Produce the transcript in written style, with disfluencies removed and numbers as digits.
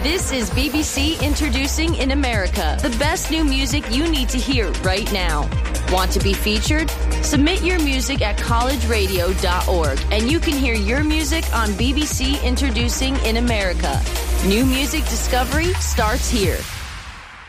This is BBC Introducing in America, the best new music you need to hear right now. Want to be featured? Submit your music at collegeradio.org and you can hear your music on BBC Introducing in America. New music discovery starts here.